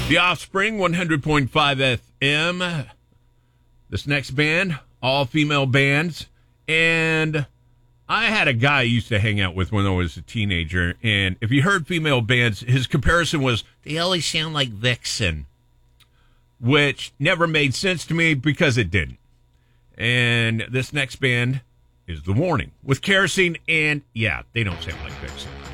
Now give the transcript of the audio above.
The Offspring, 100.5 FM. This next band, all female bands. And I had a guy I used to hang out with when I was a teenager. And if you heard female bands, his comparison was, they always sound like Vixen. Which never made sense to me because it didn't. And this next band is The Warning with Kerosene. And yeah, they don't sound like Vixen.